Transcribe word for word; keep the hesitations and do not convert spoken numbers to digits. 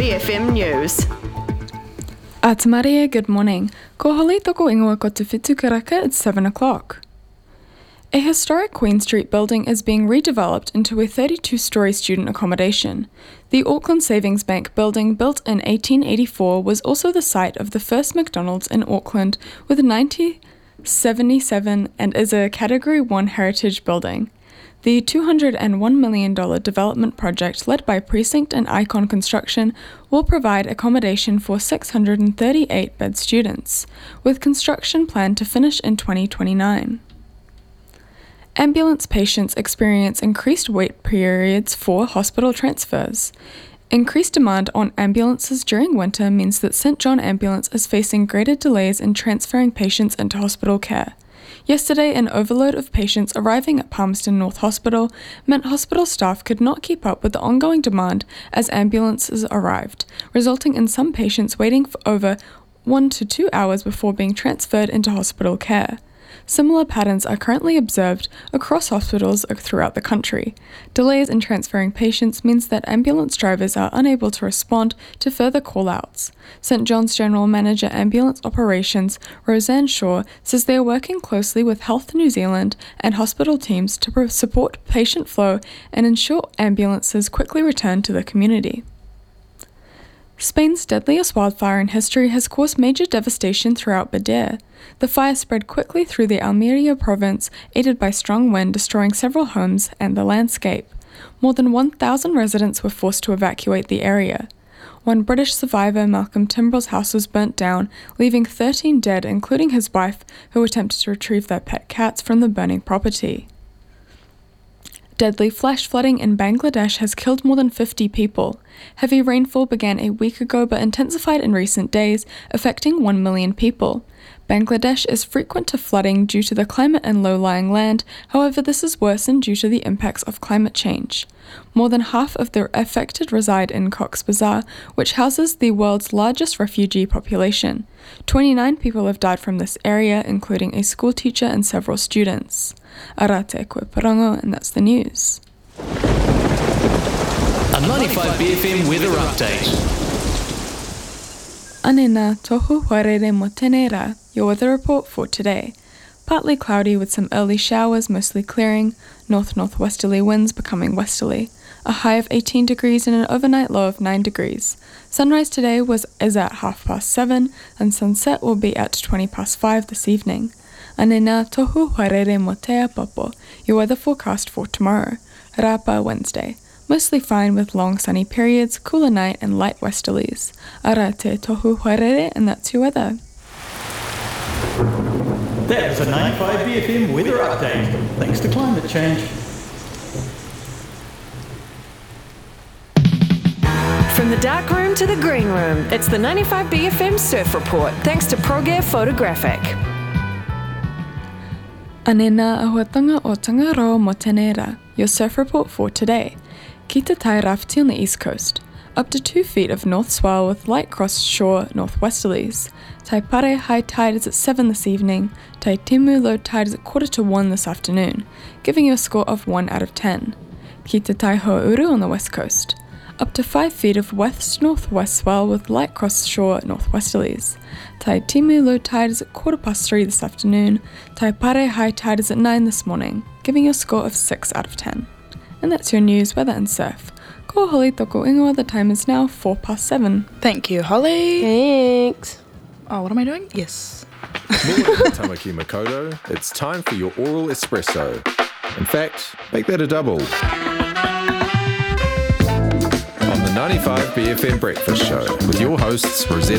B F M News. Atamaria, good morning. Ko holi toko ingoa ko te whitu karaka at seven o'clock. A historic Queen Street building is being redeveloped into a thirty-two storey student accommodation. The Auckland Savings Bank building, built in eighteen eighty-four, was also the site of the first McDonald's in Auckland with nineteen seventy-seven and is a Category one heritage building. The two hundred one million dollars development project, led by Precinct and Icon Construction, will provide accommodation for six hundred thirty-eight bed students, with construction planned to finish in twenty twenty-nine. Ambulance patients experience increased wait periods for hospital transfers. Increased demand on ambulances during winter means that Saint John Ambulance is facing greater delays in transferring patients into hospital care. Yesterday, an overload of patients arriving at Palmerston North Hospital meant hospital staff could not keep up with the ongoing demand as ambulances arrived, resulting in some patients waiting for over one to two hours before being transferred into hospital care. Similar patterns are currently observed across hospitals throughout the country. Delays in transferring patients means that ambulance drivers are unable to respond to further call-outs. Saint John's General Manager Ambulance Operations, Roseanne Shaw, says they are working closely with Health New Zealand and hospital teams to support patient flow and ensure ambulances quickly return to the community. Spain's deadliest wildfire in history has caused major devastation throughout Bader. The fire spread quickly through the Almeria province, aided by strong wind, destroying several homes and the landscape. More than one thousand residents were forced to evacuate the area. One British survivor, Malcolm Timbrell's house, was burnt down, leaving thirteen dead, including his wife, who attempted to retrieve their pet cats from the burning property. Deadly flash flooding in Bangladesh has killed more than fifty people. Heavy rainfall began a week ago but intensified in recent days, affecting one million people. Bangladesh is frequent to flooding due to the climate and low-lying land, however this is worsened due to the impacts of climate change. More than half of the affected reside in Cox's Bazar, which houses the world's largest refugee population. twenty-nine people have died from this area, including a school teacher and several students. Arate koe parango, and that's the news. A ninety-five B F M weather update. Anena tohu warere mo tenera, your weather report for today. Partly cloudy with some early showers, mostly clearing, north-northwesterly winds becoming westerly, a high of eighteen degrees and an overnight low of nine degrees. Sunrise today was is at half past seven, and sunset will be at twenty past five this evening. Anena tohu warere mo te popo, your weather forecast for tomorrow. Rapa Wednesday. Mostly fine with long sunny periods, cooler night and light westerlies. Arate tohu warere, and that's your weather. That was a ninety-five B F M weather update, thanks to climate change. From the dark room to the green room, it's the ninety-five B F M Surf Report, thanks to Progear Photographic. Anena ahuatanga o Tangaroa mo tenera, your surf report for today. Ki te tai rafti on the east coast. Up to two feet of north swell with light cross-shore northwesterlies. Taipare high tide is at seven this evening. Taitimu low tide is at quarter to one this afternoon, giving you a score of one out of ten. Ki te tai Ho'ouru on the west coast. Up to five feet of west-northwest swell with light cross-shore northwesterlies. Taitimu low tide is at quarter past three this afternoon. Taipare high tide is at nine this morning, giving you a score of six out of ten. And that's your news, weather and surf. Ko holi toko ingoa, the time is now four past seven. Thank you, Holly. Thanks. Oh, what am I doing? Yes. Morning, Tamaki Makoto. It's time for your oral espresso. In fact, make that a double. On the ninety-five B F M Breakfast Show with your hosts, Rosetta